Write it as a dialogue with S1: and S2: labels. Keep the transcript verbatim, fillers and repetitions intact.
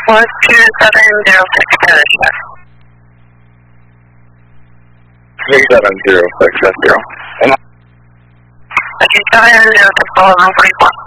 S1: one two seven zero six, Paris.
S2: three seven zero six, that's zero.
S1: two seven zero six, one forty-four.